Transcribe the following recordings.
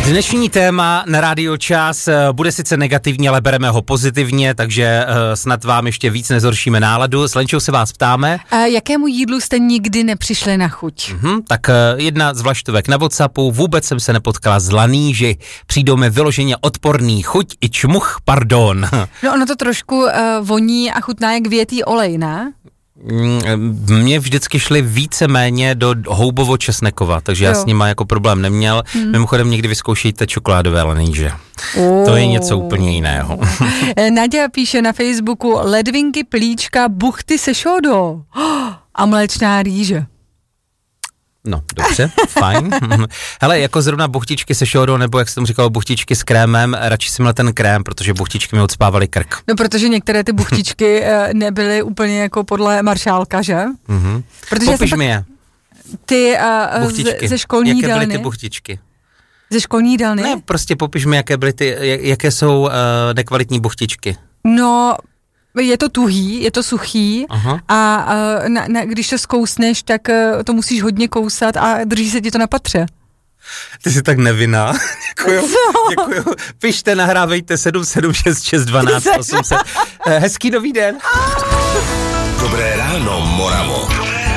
Dnešní téma na Rádio Čas bude sice negativní, ale bereme ho pozitivně, takže snad vám ještě víc nezhoršíme náladu. S Lenčou se vás ptáme. A jakému jídlu jste nikdy nepřišli na chuť? Tak jedna z vlaštovek na WhatsAppu, vůbec jsem se nepotkala s laníži. Přijdou mi vyloženě odporný chuť i čmuch, pardon. No ono to trošku voní a chutná jak větý olej, ne? Mně vždycky šly víceméně do houbovo-česnekova, takže já s nima jako problém neměl. Mimochodem někdy vyzkoušejte čokoládové laníže. To je něco úplně jiného. Naděja píše na Facebooku ledvinky, plíčka, buchty se šodo a mléčná rýže. No, dobře, fajn. Hele, jako zrovna buchtičky se šoudou, nebo jak jsem říkal, buchtičky s krémem, radši jsem měl ten krém, protože buchtičky mi ucpávaly krk. No, protože některé ty buchtičky nebyly úplně jako podle maršálka, že? Popiš mi je. Ty ze školní jídelny. Jaké byly ty buchtičky? Ze školní jídelny? Ne, prostě popiš mi, jaké jsou nekvalitní buchtičky. No, je to tuhý, je to suchý. Aha. A když to zkousneš, tak to musíš hodně kousat a drží se ti to na patře. Ty jsi tak nevinná. Děkuju. Pište, nahrávejte 776612800. Hezký nový den. Dobré ráno, Moravo.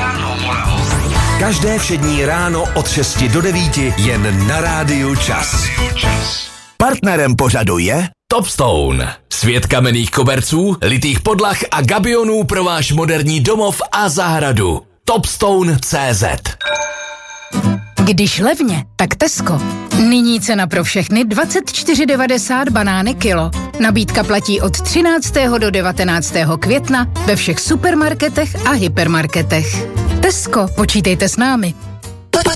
Každé všední ráno od 6 do 9 jen na Rádiu Čas. Partnerem pořadu je Topstone. Svět kamenných koberců, litých podlah a gabionů pro váš moderní domov a zahradu. Topstone.cz. Když levně, tak Tesco. Nyní cena pro všechny 24,90 banány kilo. Nabídka platí od 13. do 19. května ve všech supermarketech a hypermarketech. Tesco, počítejte s námi.